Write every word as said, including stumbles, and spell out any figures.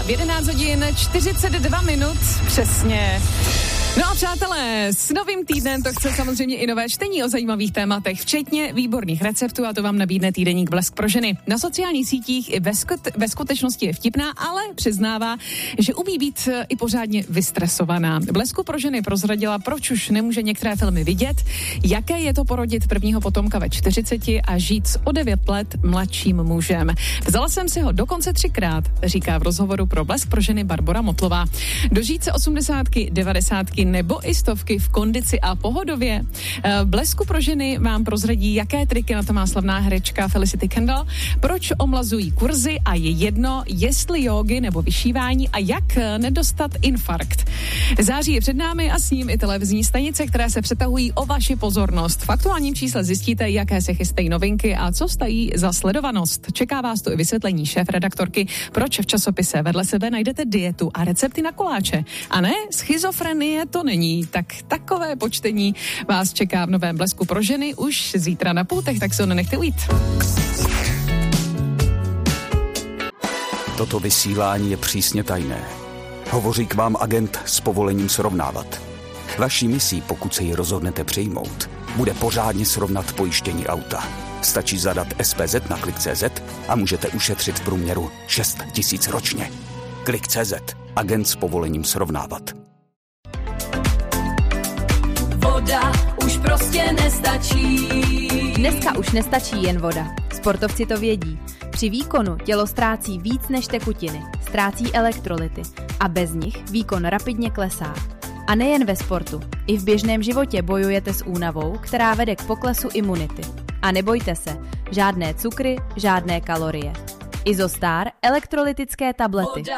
jedenáct hodin čtyřicet dva minut přesně. No a přátelé, s novým týdnem to chce samozřejmě i nové čtení o zajímavých tématech, včetně výborných receptů a to vám nabídne týdeník Blesk pro ženy. Na sociálních sítích i ve, skut- ve skutečnosti je vtipná, ale přiznává, že umí být i pořádně vystresovaná. Blesku pro ženy prozradila, proč už nemůže některé filmy vidět, jaké je to porodit prvního potomka ve čtyřiceti a žít s o devět let mladším mužem. Vzala jsem si ho dokonce třikrát, říká v rozhovoru pro Blesk pro ženy Barbora Motlová. Dožít se osmdesátky, devadesátky nebo i stovky v kondici a pohodově. V Blesku pro ženy vám prozradí, jaké triky na to má slavná herečka Felicity Kendall, proč omlazují kurzy a je jedno, jestli jógy nebo vyšívání a jak nedostat infarkt. Září je před námi a s ním i televizní stanice, které se přetahují o vaši pozornost. V aktuálním čísle zjistíte, jaké se chystají novinky a co stojí za sledovanost. Čeká vás tu i vysvětlení šéfredaktorky, proč v časopise vedle sebe najdete dietu a recepty na koláče. A ne, schizofrenie to není. Tak takové počtení vás čeká v novém Blesku pro ženy už zítra na pultech, tak se ho nenechte ujít. Toto vysílání je přísně tajné. Hovoří k vám agent s povolením srovnávat. Vaší misí, pokud se ji rozhodnete přijmout, bude pořádně srovnat pojištění auta. Stačí zadat S P Z na klik tečka cé zet a můžete ušetřit v průměru šest tisíc ročně. klik tečka cé zet. Agent s povolením srovnávat. Voda už prostě nestačí. Dneska už nestačí jen voda. Sportovci to vědí. Při výkonu tělo ztrácí víc než tekutiny, ztrácí elektrolyty a bez nich výkon rapidně klesá. A nejen ve sportu, i v běžném životě bojujete s únavou, která vede k poklesu imunity. A nebojte se, žádné cukry, žádné kalorie. Izostar elektrolytické tablety.